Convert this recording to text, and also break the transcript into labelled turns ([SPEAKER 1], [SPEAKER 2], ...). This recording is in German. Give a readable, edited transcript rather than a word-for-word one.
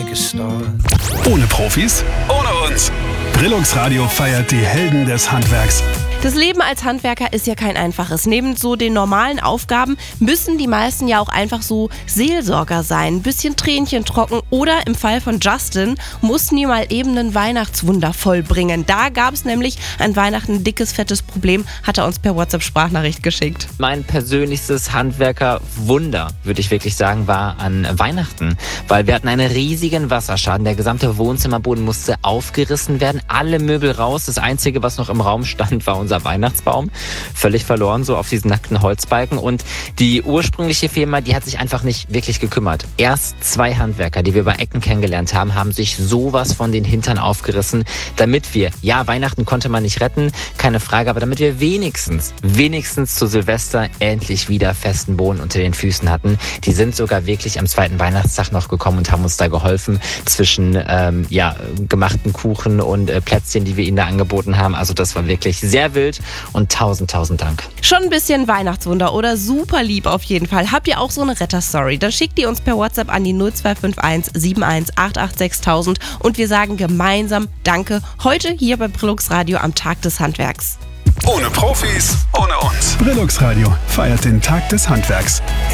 [SPEAKER 1] make a start.
[SPEAKER 2] Ohne Profis, ohne uns. Brillux Radio feiert die Helden des Handwerks.
[SPEAKER 3] Das Leben als Handwerker ist ja kein einfaches. Neben so den normalen Aufgaben müssen die meisten ja auch einfach so Seelsorger sein. Ein bisschen Tränchen trocken oder im Fall von Justin mussten die mal eben ein Weihnachtswunder vollbringen. Da gab es nämlich an Weihnachten ein dickes, fettes Problem, hat er uns per WhatsApp-Sprachnachricht geschickt.
[SPEAKER 4] Mein persönlichstes Handwerkerwunder, würde ich wirklich sagen, war an Weihnachten. Weil wir hatten einen riesigen Wasserschaden. Der gesamte Wohnzimmerboden musste aufgerissen werden. Alle Möbel raus. Das Einzige, was noch im Raum stand, war unser Weihnachtsbaum. Völlig verloren, so auf diesen nackten Holzbalken. Und die ursprüngliche Firma, die hat sich einfach nicht wirklich gekümmert. Erst 2 Handwerker, die wir bei Ecken kennengelernt haben, haben sich sowas von den Hintern aufgerissen, damit wir, ja, Weihnachten konnte man nicht retten, keine Frage, aber damit wir wenigstens zu Silvester endlich wieder festen Boden unter den Füßen hatten. Die sind sogar wirklich am 2. Weihnachtstag noch gekommen und haben uns da geholfen zwischen gemachten Kuchen und Plätzchen, die wir ihnen da angeboten haben. Also das war wirklich sehr wild und tausend Dank.
[SPEAKER 3] Schon ein bisschen Weihnachtswunder oder super lieb auf jeden Fall. Habt ihr auch so eine Retterstory? Dann schickt ihr uns per WhatsApp an die 0251 7188 6000 und wir sagen gemeinsam Danke. Heute hier bei Brillux Radio am Tag des Handwerks.
[SPEAKER 2] Ohne Profis, ohne uns. Brillux Radio feiert den Tag des Handwerks.